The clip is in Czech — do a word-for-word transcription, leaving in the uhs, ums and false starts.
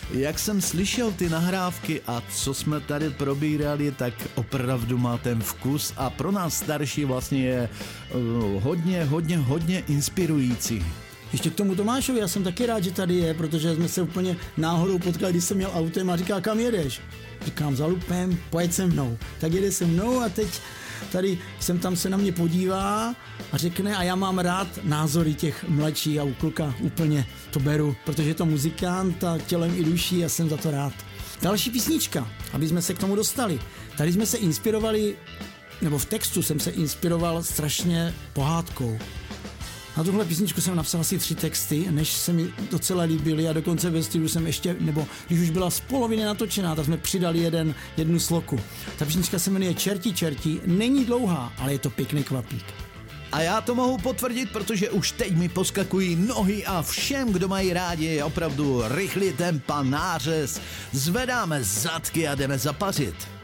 Jak jsem slyšel ty nahrávky a co jsme tady probírali, tak opravdu má ten vkus a pro nás starší vlastně je uh, hodně, hodně, hodně inspirující. Ještě k tomu Tomášovi, já jsem taky rád, že tady je, protože jsme se úplně náhodou potkali, když jsem měl autem a říká, kam jedeš? Říkám, za Lupem, pojď se mnou. Tak jede se mnou a teď tady jsem tam se na mě podívá a řekne, a já mám rád názory těch mladších a u kluka úplně to beru, protože je to muzikant a tělem i duší a jsem za to rád. Další písnička, aby jsme se k tomu dostali. Tady jsme se inspirovali, nebo v textu jsem se inspiroval strašně pohádkou. Na tuhle písničku jsem napsal asi tři texty, než se mi docela líbily a dokonce ve stylu jsem ještě, nebo když už byla z poloviny natočená, tak jsme přidali jeden, jednu sloku. Ta písnička se jmenuje Čerti, čerti, není dlouhá, ale je to pěkný kvapík. A já to mohu potvrdit, protože už teď mi poskakují nohy a všem, kdo mají rádi opravdu rychlý tempa, nářez, zvedáme zadky a jdeme zapařit.